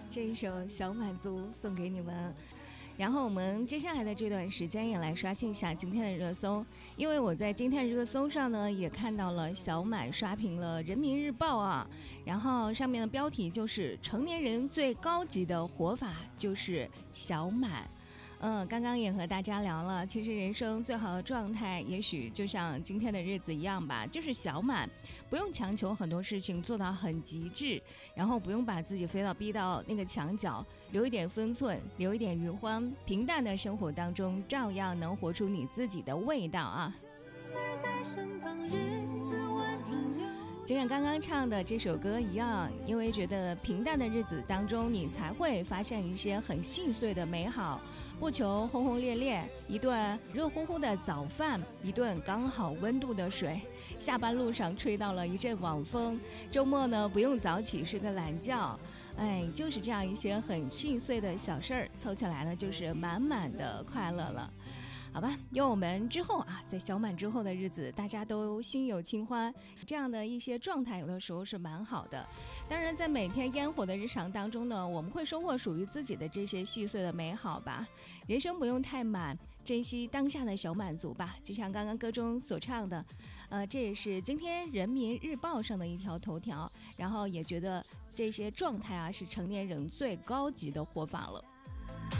这一首《小满足》送给你们。然后我们接下来的这段时间也来刷新一下今天的热搜，因为我在今天的热搜上呢也看到了小满刷屏了人民日报啊，然后上面的标题就是成年人最高级的活法就是小满。刚刚也和大家聊了，其实人生最好的状态也许就像今天的日子一样吧，就是小满，不用强求很多事情做到很极致，然后不用把自己非要逼到那个墙角，留一点分寸，留一点余欢，平淡的生活当中照样能活出你自己的味道啊。就像刚刚唱的这首歌一样，因为觉得平淡的日子当中你才会发现一些很细碎的美好，不求轰轰烈烈，一顿热乎乎的早饭，一顿刚好温度的水，下班路上吹到了一阵晚风，周末呢不用早起睡个懒觉，就是这样一些很细碎的小事儿，凑起来呢就是满满的快乐了。好吧，因为我们之后啊，在小满之后的日子，大家都心有清欢，这样的一些状态有的时候是蛮好的。当然在每天烟火的日常当中呢，我们会收获属于自己的这些细碎的美好吧。人生不用太满，珍惜当下的小满足吧。就像刚刚歌中所唱的，这也是今天人民日报上的一条头条，然后也觉得这些状态啊是成年人最高级的活法了。